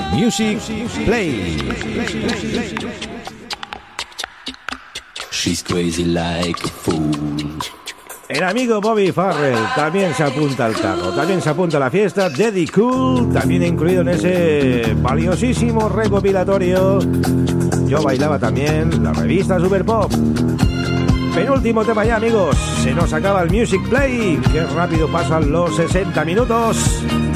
Music Play. She's crazy like a fool. El amigo Bobby Farrell también se apunta al carro, también se apunta a la fiesta. Daddy Cool, también incluido en ese valiosísimo recopilatorio. Yo bailaba también, la revista Super Pop. Penúltimo tema ya, amigos. Se nos acaba el Music Play. Qué rápido pasan los 60 minutos.